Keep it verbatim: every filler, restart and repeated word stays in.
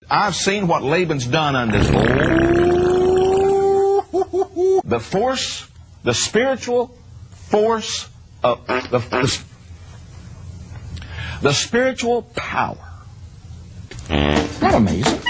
I've seen what Laban's done unto his the force, the spiritual force of the, the, the spiritual power. Isn't that amazing?